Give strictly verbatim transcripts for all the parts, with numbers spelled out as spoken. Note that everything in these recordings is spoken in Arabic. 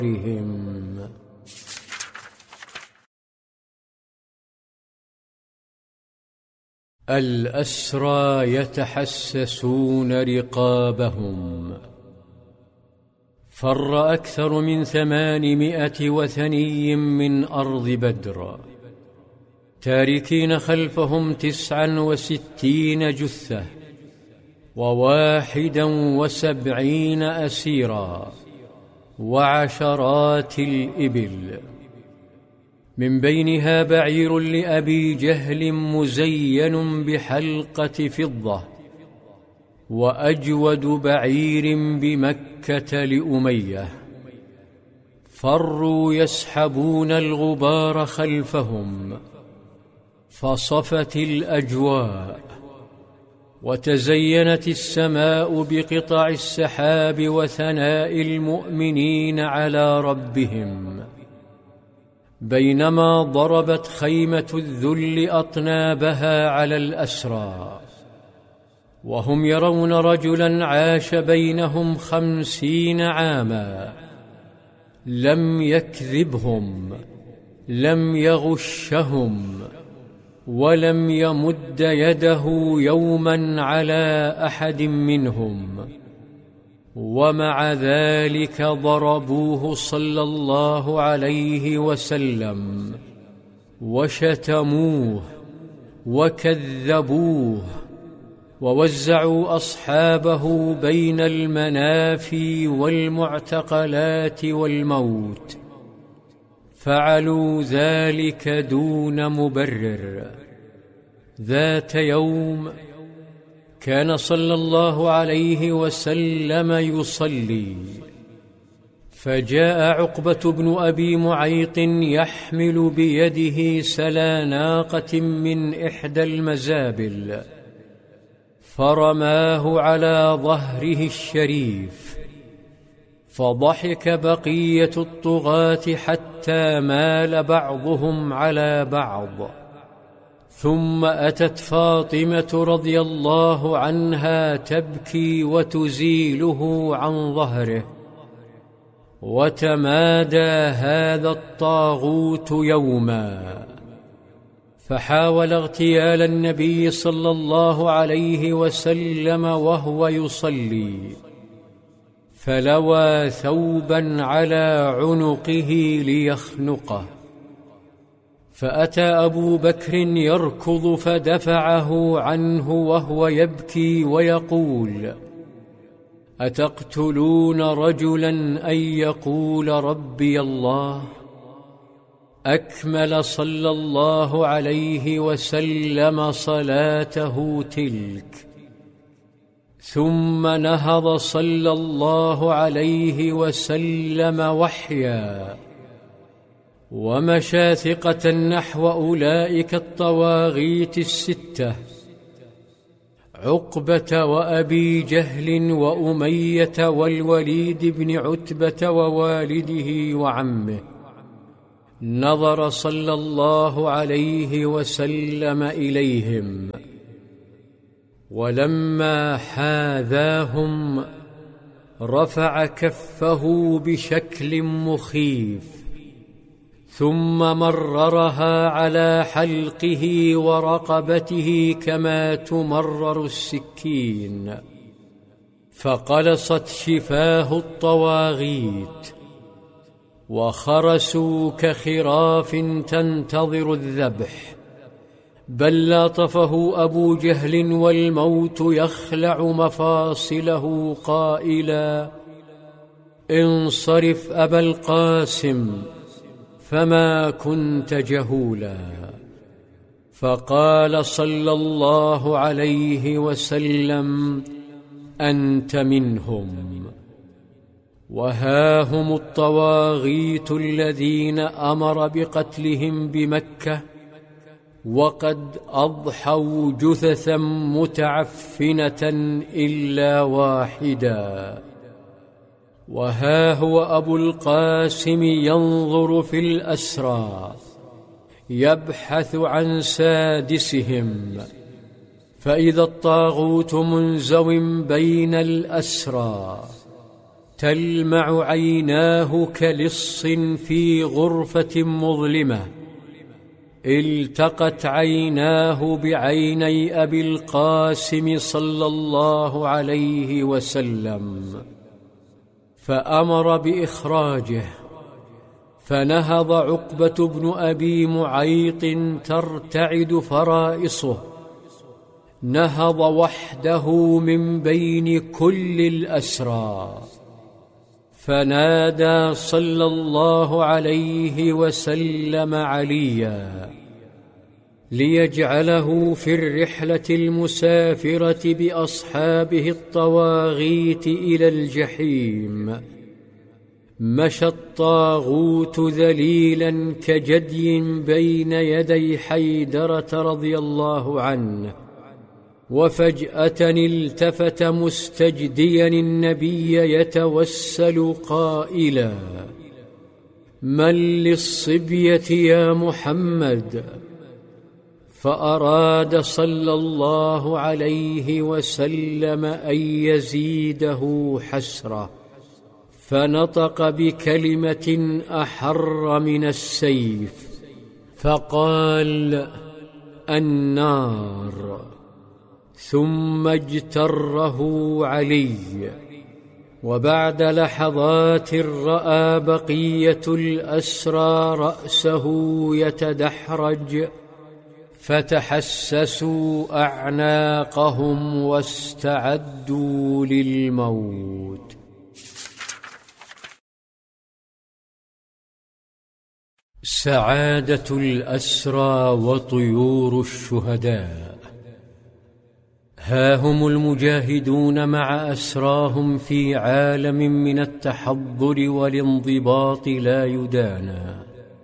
الأسرى يتحسسون رقابهم. فر أكثر من ثمانمائة وثني من أرض بدر، تاركين خلفهم تسعا وستين جثة وواحدا وسبعين أسيرا وعشرات الإبل، من بينها بعير لأبي جهل مزين بحلقة فضة، وأجود بعير بمكة لأمية. فروا يسحبون الغبار خلفهم، فصفت الأجواء، وتزينت السماء بقطع السحاب وثناء المؤمنين على ربهم، بينما ضربت خيمة الذل أطنابها على الأسرى، وهم يرون رجلا عاش بينهم خمسين عاما، لم يكذبهم، لم يغشهم، ولم يمد يده يوما على أحد منهم، ومع ذلك ضربوه صلى الله عليه وسلم وشتموه وكذبوه، ووزعوا أصحابه بين المنافي والمعتقلات والموت. فعلوا ذلك دون مبرر. ذات يوم كان صلى الله عليه وسلم يصلي، فجاء عقبة بن أبي معيط يحمل بيده سلا ناقة من إحدى المزابل، فرماه على ظهره الشريف، فضحك بقية الطغاة حتى مال بعضهم على بعض. ثم أتت فاطمة رضي الله عنها تبكي وتزيله عن ظهره، وتمادى هذا الطاغوت يوما، فحاول اغتيال النبي صلى الله عليه وسلم وهو يصلي، فلوى ثوبا على عنقه ليخنقه، فأتى أبو بكر يركض فدفعه عنه وهو يبكي ويقول: أتقتلون رجلا أن يقول ربي الله؟ أكمل صلى الله عليه وسلم صلاته تلك، ثم نهض صلى الله عليه وسلم وحيا، ومشى ثقة نحو أولئك الطواغيت الستة: عقبة وأبي جهل وأمية والوليد بن عتبة ووالده وعمه. نظر صلى الله عليه وسلم إليهم، ولما حاذاهم رفع كفه بشكل مخيف، ثم مررها على حلقه ورقبته كما تمرر السكين، فقلصت شفاه الطواغيت، وخرسوا كخراف تنتظر الذبح. بل لاطفه أبو جهل والموت يخلع مفاصله قائلا: انصرف أبا القاسم، فما كنت جهولا. فقال صلى الله عليه وسلم: أنت منهم. وها هم الطواغيت الذين أمر بقتلهم بمكة، وقد أضحوا جثثا متعفنة إلا واحدا. وها هو أبو القاسم ينظر في الأسرى، يبحث عن سادسهم، فإذا الطاغوت منزو بين الأسرى، تلمع عيناه كلص في غرفة مظلمة، التقت عيناه بعيني أبي القاسم صلى الله عليه وسلم، فأمر بإخراجه، فنهض عقبة بن أبي معيط ترتعد فرائصه، نهض وحده من بين كل الأسرى، فنادى صلى الله عليه وسلم عليا ليجعله في الرحلة المسافرة بأصحابه الطواغيت إلى الجحيم. مشى الطاغوت ذليلا كجدي بين يدي حيدرة رضي الله عنه، وفجأة التفت مستجديا النبي يتوسل قائلا: من للصبية يا محمد؟ فأراد صلى الله عليه وسلم أن يزيده حسرة، فنطق بكلمة أحر من السيف فقال: النار. ثم اجتره علي، وبعد لحظات رأى بقية الأسرى رأسه يتدحرج، فتحسسوا أعناقهم واستعدوا للموت. سعادة الأسرى وطيور الشهداء. ها هم المجاهدون مع أسراهم في عالم من التحضر والانضباط لا يدانى.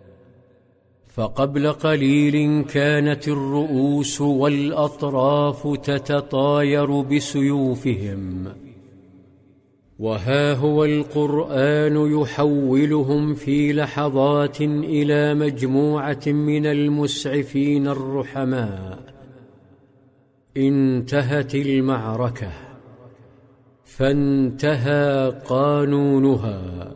فقبل قليل كانت الرؤوس والأطراف تتطاير بسيوفهم، وها هو القرآن يحولهم في لحظات إلى مجموعة من المسعفين الرحماء. انتهت المعركة، فانتهى قانونها،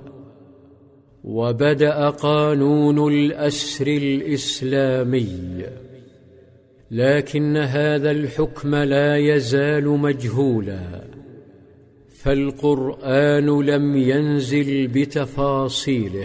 وبدأ قانون الأسر الإسلامي. لكن هذا الحكم لا يزال مجهولا، فالقرآن لم ينزل بتفاصيله.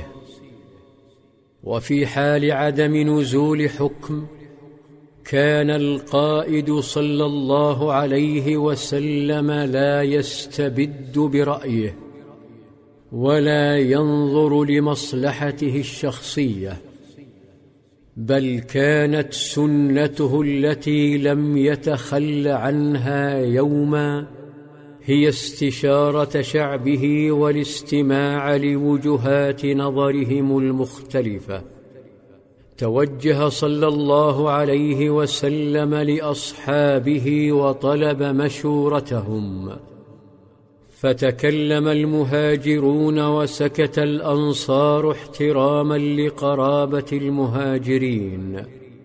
وفي حال عدم نزول حكم، كان القائد صلى الله عليه وسلم لا يستبد برأيه ولا ينظر لمصلحته الشخصية، بل كانت سنته التي لم يتخل عنها يوما هي استشارة شعبه والاستماع لوجهات نظرهم المختلفة. توجه صلى الله عليه وسلم لأصحابه وطلب مشورتهم، فتكلم المهاجرون وسكت الأنصار احتراما لقرابة المهاجرين.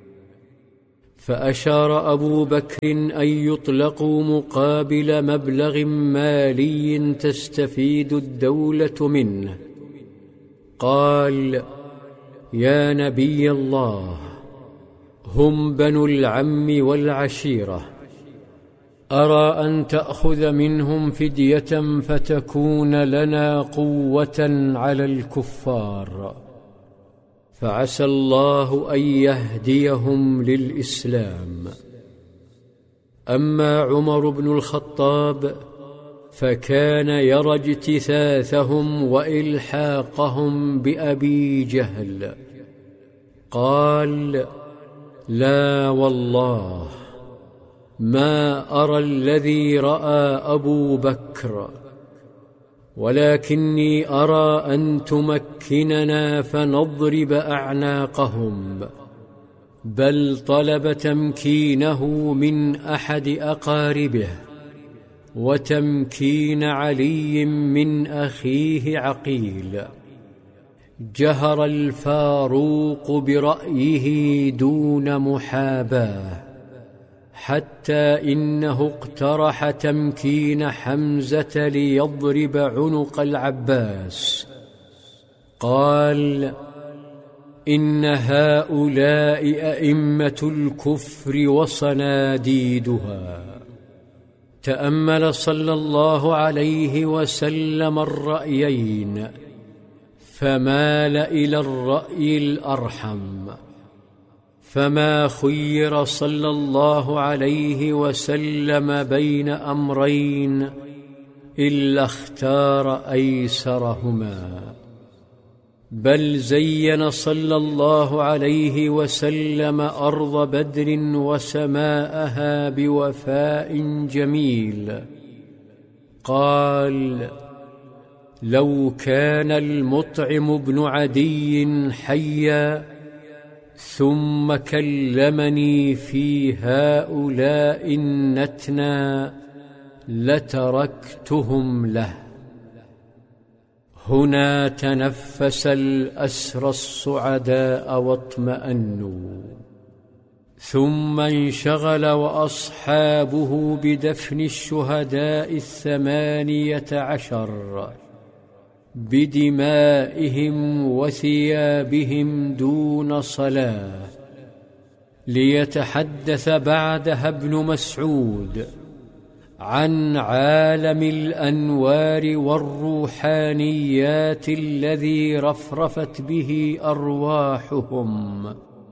فأشار أبو بكر أن يطلقوا مقابل مبلغ مالي تستفيد الدولة منه. قال: يا نبي الله، هم بنو العم والعشيرة، أرى أن تأخذ منهم فدية فتكون لنا قوة على الكفار، فعسى الله أن يهديهم للإسلام. أما عمر بن الخطاب فكان يرى اجتثاثهم وإلحاقهم بأبي جهل. قال: لا والله، ما أرى الذي رأى أبو بكر، ولكني أرى أن تمكننا فنضرب أعناقهم، بل طلب تمكينه من أحد أقاربه، وتمكين علي من أخيه عقيل. جهر الفاروق برأيه دون محاباة، حتى إنه اقترح تمكين حمزة ليضرب عنق العباس. قال: إن هؤلاء أئمة الكفر وصناديدها. تأمل صلى الله عليه وسلم الرأيين فمال إلى الرأي الأرحم، فما خير صلى الله عليه وسلم بين أمرين إلا اختار أيسرهما، بل زين صلى الله عليه وسلم أرض بدر وسماءها بوفاء جميل. قال: لو كان المطعم بن عدي حيا ثم كلمني في هؤلاء النتنا لتركتهم له. هنا تنفس الأسرى الصعداء واطمأنوا، ثم انشغل وأصحابه بدفن الشهداء الثمانية عشر بدمائهم وثيابهم دون صلاة، ليتحدث بعدها ابن مسعود عن عالم الأنوار والروحانيات الذي رفرفت به أرواحهم،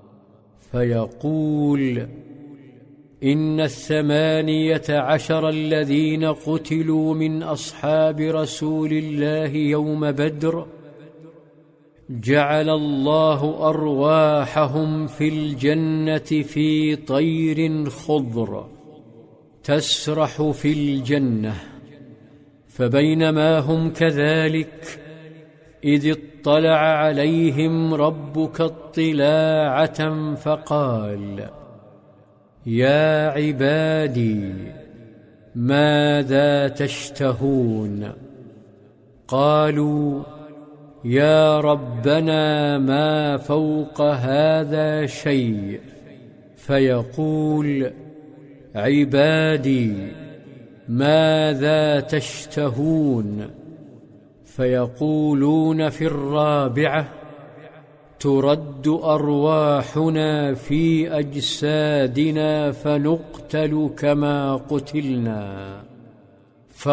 فيقول: إن الثمانية عشر الذين قتلوا من أصحاب رسول الله يوم بدر جعل الله أرواحهم في الجنة في طير خضر تسرح في الجنة. فبينما هم كذلك إذ اطلع عليهم ربك اطلاعة فقال: يا عبادي ماذا تشتهون؟ قالوا: يا ربنا ما فوق هذا شيء. فيقول: عبادي ماذا تشتهون؟ فيقولون في الرابعة: ترد أرواحنا في أجسادنا فنقتل كما قتلنا.